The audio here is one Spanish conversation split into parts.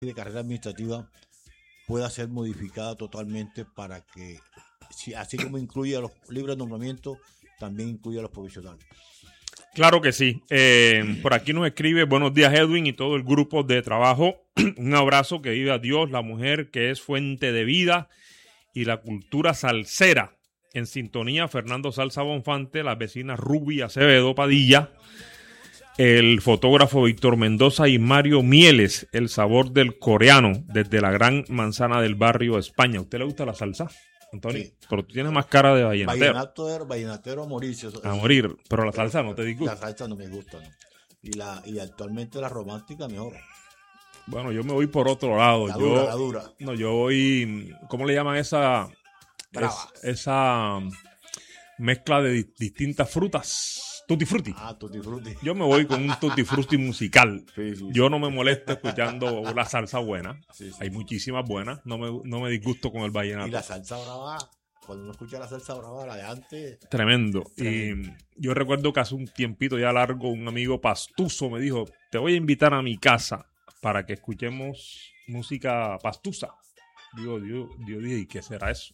de carrera administrativa pueda ser modificada totalmente para que, así como incluye a los libres nombramientos, también incluye a los profesionales. Claro que sí. Por aquí nos escribe: buenos días, Edwin, y todo el grupo de trabajo. Un abrazo, que viva Dios, la mujer que es fuente de vida y la cultura salsera. En sintonía, Fernando Salsa Bonfante, las vecinas Ruby Acevedo Padilla, el fotógrafo Víctor Mendoza y Mario Mieles, el sabor del coreano, desde la Gran Manzana del Barrio España. ¿A usted le gusta la salsa, Antonio? Sí. Pero tú tienes más cara de vallenatero. Vallenatero a morirse. A morir, pero la salsa no te disgusta. La salsa no me gusta, ¿no? Y actualmente la romántica mejor. Bueno, yo me voy por otro lado. La dura. No, yo voy, ¿cómo le llaman esa? Esa mezcla de distintas frutas. Tutti frutti. Tutti frutti. Yo me voy con un tutti frutti musical. Sí. Yo no me molesto escuchando la salsa buena. Sí. Hay muchísimas buenas. No me disgusto con el vallenato. Y la salsa brava, cuando uno escucha la salsa brava, la de antes. Tremendo. Y yo recuerdo que hace un tiempito ya largo, un amigo pastuso me dijo: te voy a invitar a mi casa para que escuchemos música pastusa. Yo dije, ¿y qué será eso?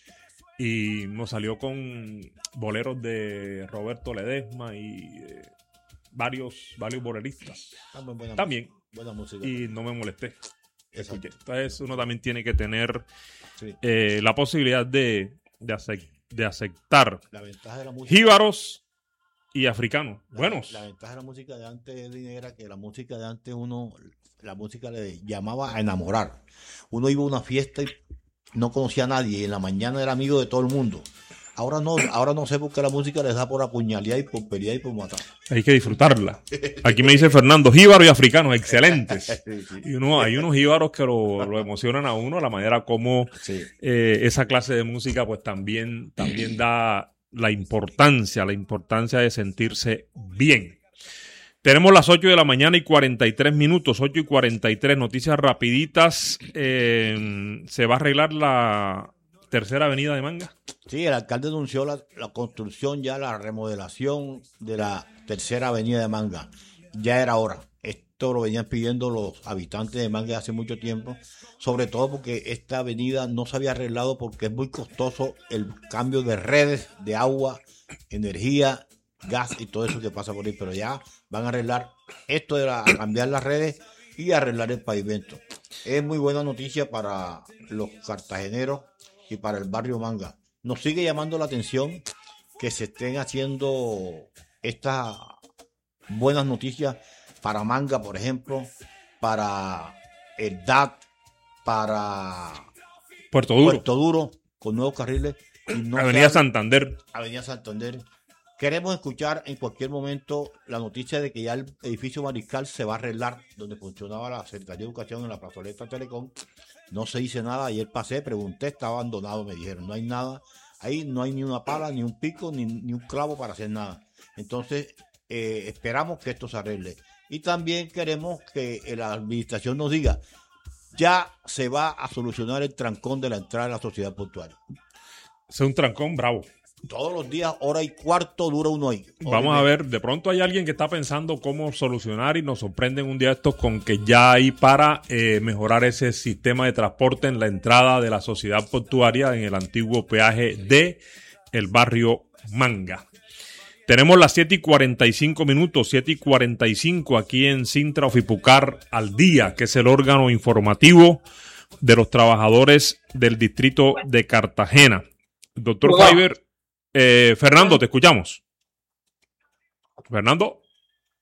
Y nos salió con boleros de Roberto Ledesma y varios boleristas. También. Buena música. Y no me molesté. Escuché. Entonces uno también tiene que tener la posibilidad de aceptar la ventaja de la música. Jíbaros y africanos. Buenos. La ventaja de la música de antes era que la música de antes la música le llamaba a enamorar. Uno iba a una fiesta y no conocía a nadie y en la mañana era amigo de todo el mundo. Ahora no sé por qué la música les da por apuñalear y por pelear y por matar. Hay que disfrutarla. Aquí me dice Fernando: jíbaros y africanos, excelentes. Sí. Y hay unos jíbaros que lo emocionan a uno, la manera como esa clase de música pues también da la importancia de sentirse bien. Tenemos las 8 de la mañana y 43 minutos, 8 y 43, noticias rapiditas. ¿Se va a arreglar la tercera avenida de Manga? Sí, el alcalde anunció la construcción, la remodelación de la tercera avenida de Manga. Ya era hora. Esto lo venían pidiendo los habitantes de Manga hace mucho tiempo, sobre todo porque esta avenida no se había arreglado porque es muy costoso el cambio de redes de agua, energía, gas y todo eso que pasa por ahí, pero ya van a arreglar esto cambiar las redes y arreglar el pavimento. Es muy buena noticia para los cartageneros y para el barrio Manga. Nos sigue llamando la atención que se estén haciendo estas buenas noticias para Manga, por ejemplo, para el DAT, para Puerto Duro, con nuevos carriles. Y Avenida Santander. Queremos escuchar en cualquier momento la noticia de que ya el edificio Mariscal se va a arreglar, donde funcionaba la Secretaría de Educación en la plazoleta Telecom. No se dice nada. Ayer pasé, pregunté, está abandonado, me dijeron. No hay nada. Ahí no hay ni una pala, ni un pico, ni un clavo para hacer nada. Entonces, esperamos que esto se arregle. Y también queremos que la administración nos diga, ya se va a solucionar el trancón de la entrada de la sociedad portuaria. Es un trancón bravo. Todos los días, hora y cuarto, dura uno ahí. Vamos a ver, de pronto hay alguien que está pensando cómo solucionar y nos sorprenden un día estos con que ya hay para mejorar ese sistema de transporte en la entrada de la sociedad portuaria en el antiguo peaje de el barrio Manga. Tenemos las 7 y 45 minutos, 7 y 45 aquí en Sintra Ofipucar al día, que es el órgano informativo de los trabajadores del distrito de Cartagena. Doctor Fiber, Fernando, te escuchamos. Fernando.